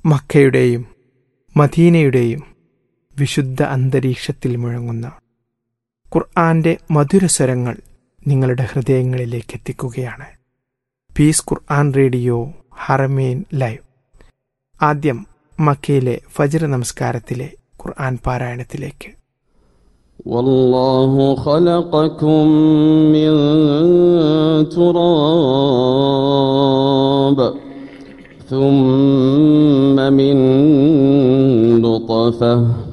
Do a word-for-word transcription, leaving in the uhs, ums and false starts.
മക്കയുടെയും മദീനയുടെയും വിശുദ്ധ അന്തരീക്ഷത്തിൽ മുഴങ്ങുന്ന ഖുർആന്റെ മധുരസ്വരങ്ങൾ നിങ്ങളുടെ ഹൃദയങ്ങളിലേക്ക് എത്തിക്കുകയാണ് പീസ് ഖുർആൻ റേഡിയോ ഹറമേൻ ലൈവ്. ആദ്യം മക്കയിലെ ഫജ്ർ നമസ്കാരത്തിലെ ഖുർആൻ പാരായണത്തിലേക്ക്. വല്ലാഹു ഖലഖകും മിൻ തുറാബ് ثم من نطفة